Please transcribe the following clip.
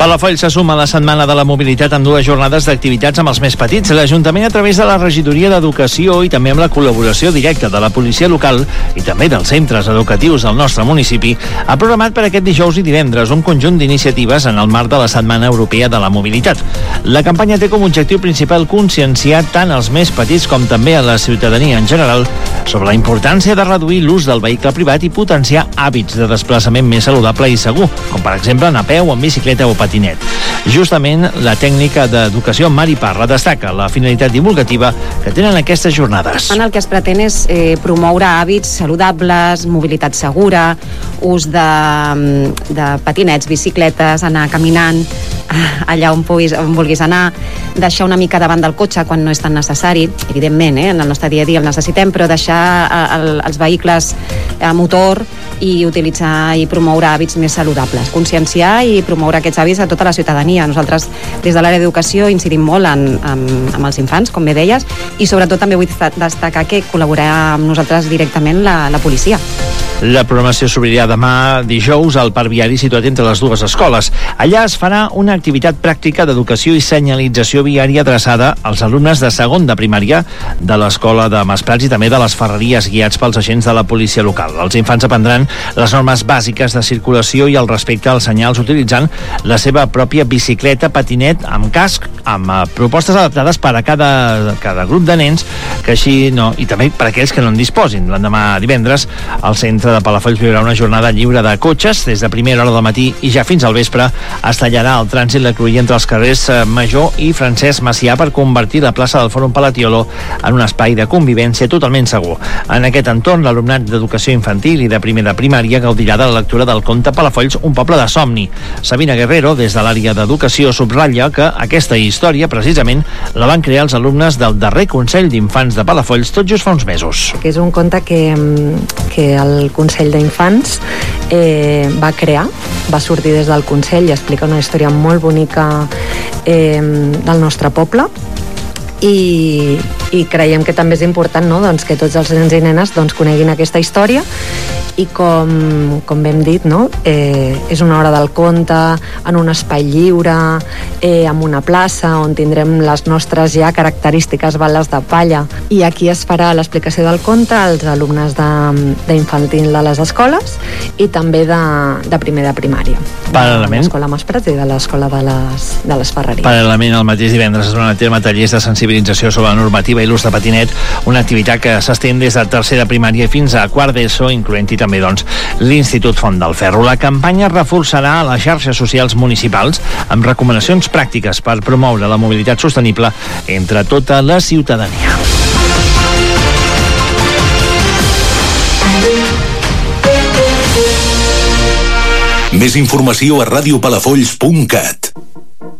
Palafolls se suma a la Setmana de la Mobilitat amb 2 jornades d'activitats amb els més petits. L'Ajuntament, a través de la Regidoria d'Educació i també amb la col·laboració directa de la policia local i també dels centres educatius del nostre municipi, ha programat per aquest dijous i divendres un conjunt d'iniciatives en el marc de la Setmana Europea de la Mobilitat. La campanya té com a objectiu principal conscienciar tant els més petits com també a la ciutadania en general sobre la importància de reduir l'ús del vehicle privat i potenciar hàbits de desplaçament més saludable i segur, com per exemple anar a peu, en bicicleta o patinet. Justament, la tècnica d'educació Mari Parra destaca la finalitat divulgativa que tenen aquestes jornades. El que es pretén és promoure hàbits saludables, mobilitat segura, ús de patinets, bicicletes, anar caminant allà on vulguis anar, deixar una mica davant del cotxe quan no és tan necessari, evidentment, en el nostre dia a dia el necessitem, però deixar els vehicles a motor i utilitzar i promoure hàbits més saludables, conscienciar i promoure aquests hàbits a tota la ciutadania. Nosaltres, des de l'àrea d'educació, incidim molt amb els infants, com bé deies, i sobretot també vull destacar que col·laborarà amb nosaltres directament la policia. La programació s'obrirà demà dijous al Parc Viari situat entre les 2 escoles. Allà es farà una activitat pràctica d'educació i senyalització viària adreçada als alumnes de segon de primària de l'escola de Masprats i també de les Ferreries, guiats pels agents de la policia local. Els infants aprendran les normes bàsiques de circulació i el respecte als senyals utilitzant la seva pròpia bicicleta, patinet, amb casc, amb propostes adaptades per a cada grup de nens, que així no, i també per a aquells que no en disposin. L'endemà divendres, al centre de Palafolls viurà una jornada lliure de cotxes. Des de primera hora del matí i ja fins al vespre es tallarà el trànsit la cruïlla entre els carrers Major i Francesc Macià per convertir la plaça del Fòrum Palatiolo en un espai de convivència totalment segur. En aquest entorn, l'alumnat d'educació infantil i de primer de primària gaudirà de la lectura del conte Palafolls, un poble de somni. Sabina Guerrero, des de l'àrea d'educació, subratlla que aquesta història, precisament, la van crear els alumnes del darrer Consell d'Infants de Palafolls tot just fa uns mesos. Que és un conte que el Consell d'Infants va crear, va sortir des del Consell i explica una història molt bonica del nostre poble i creiem que també és important, no? Doncs que tots els nens i nenes coneguin aquesta història i com hem dit, no? És una hora del conte en un espai lliure, amb una plaça on tindrem les nostres ja característiques bales de palla, i aquí es farà l'explicació del conte als alumnes d'infantil de les escoles i també de primer de primària, de l'escola Masprats i de l'escola de les Ferreries. Paral·lelament, el mateix divendres es van a terme tallers de sensibilització sobre la normativa i l'ús de patinet, una activitat que s'estén des de tercera primària fins a quart d'ESO, incloent-hi també l'Institut Font del Ferro. La campanya reforçarà les xarxes socials municipals amb recomanacions pràctiques per promoure la mobilitat sostenible entre tota la ciutadania. Més informació a radiopalafolls.cat.